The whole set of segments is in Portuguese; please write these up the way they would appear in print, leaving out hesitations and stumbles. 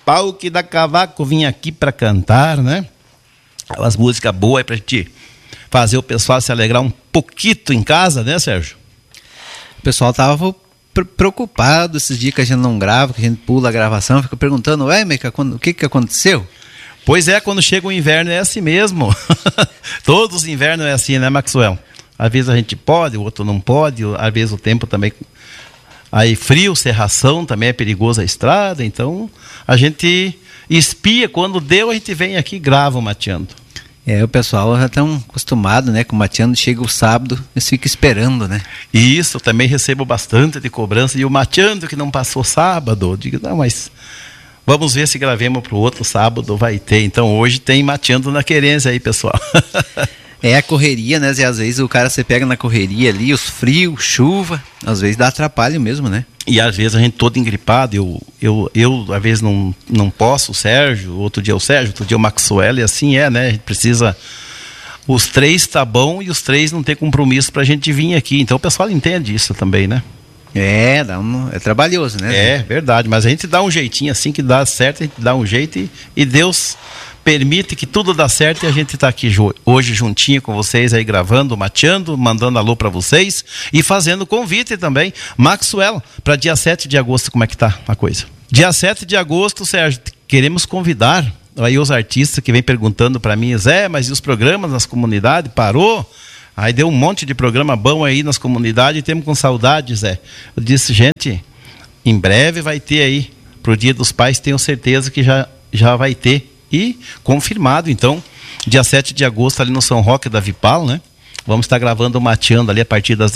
pau que dá cavaco vim aqui pra cantar, né? Umas músicas boas aí pra gente fazer o pessoal se alegrar um pouquinho em casa, né, Sérgio? O pessoal tava preocupado esses dias que a gente não grava, que a gente pula a gravação, fica perguntando, Meca, o que aconteceu? Pois é, quando chega o inverno é assim mesmo. Todos os invernos é assim, né, Maxwell? Às vezes a gente pode, o outro não pode, às vezes o tempo também... Aí frio, serração, também é perigoso a estrada, então a gente espia, quando deu a gente vem aqui e grava o Mateando. O pessoal já estão acostumado, né, com o Mateando, chega o sábado, eles ficam esperando, né? E isso, também recebo bastante de cobrança, e o Mateando que não passou sábado, eu digo, não, mas vamos ver se gravemos para o outro sábado, vai ter, então hoje tem Mateando na Querência aí, pessoal. É a correria, né? E às vezes o cara se pega na correria ali, os frios, chuva, às vezes dá atrapalho mesmo, né? E às vezes a gente todo engripado, eu às vezes não posso, o Sérgio, outro dia o Sérgio, outro dia o Maxwell, e assim né? A gente precisa, os três tá bom e os três não tem compromisso pra gente vir aqui, então o pessoal entende isso também, né? É trabalhoso, né? É, verdade, mas a gente dá um jeitinho assim que dá certo, a gente dá um jeito e Deus permite que tudo dá certo e a gente está aqui hoje juntinho com vocês aí gravando, mateando, mandando alô para vocês e fazendo convite também. Maxwell, para dia 7 de agosto, como é que tá a coisa? Dia 7 de agosto, Sérgio, queremos convidar aí os artistas que vêm perguntando para mim, Zé, mas e os programas nas comunidades? Parou? Aí deu um monte de programa bom aí nas comunidades e temos com saudade, Zé. Eu disse, gente, em breve vai ter aí, pro Dia dos Pais, tenho certeza que já vai ter. E confirmado, então, dia 7 de agosto ali no São Roque da Vipal, né? Vamos estar gravando o Mateando ali a partir das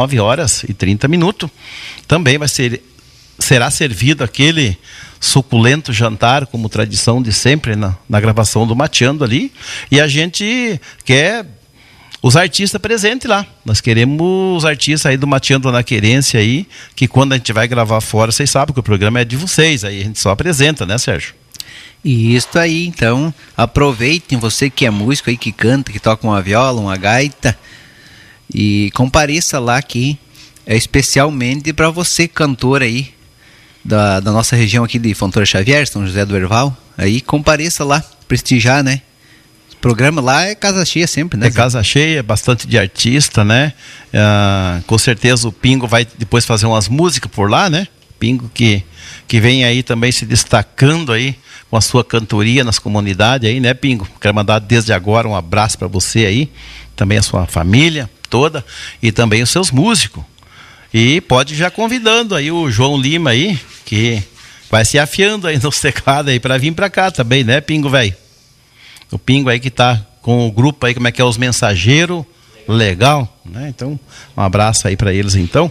19h30. Também será servido aquele suculento jantar, como tradição de sempre, na gravação do Mateando ali. E a gente quer os artistas presentes lá. Nós queremos os artistas aí do Mateando na Querência aí, que quando a gente vai gravar fora, vocês sabem que o programa é de vocês, aí a gente só apresenta, né, Sérgio? Isso aí, então, aproveitem, você que é músico aí, que canta, que toca uma viola, uma gaita, e compareça lá aqui, especialmente para você, cantor aí, da nossa região aqui de Fontoura Xavier, São José do Herval, aí compareça lá, prestigiar, né? O programa lá é casa cheia sempre, né? É casa cheia, bastante de artista, né? Com certeza o Pingo vai depois fazer umas músicas por lá, né? Pingo que vem aí também se destacando aí com a sua cantoria nas comunidades aí, né, Pingo? Quero mandar desde agora um abraço para você aí, também a sua família toda e também os seus músicos. E pode já convidando aí o João Lima aí, que vai se afiando aí nos teclados aí para vir para cá também, né, Pingo, velho? O Pingo aí que tá com o grupo aí, como é que é, os Mensageiros, legal, né? Então, um abraço aí para eles então.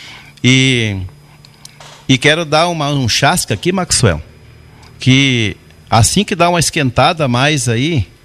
E quero dar um chasca aqui, Maxwell, que assim que dá uma esquentada mais aí,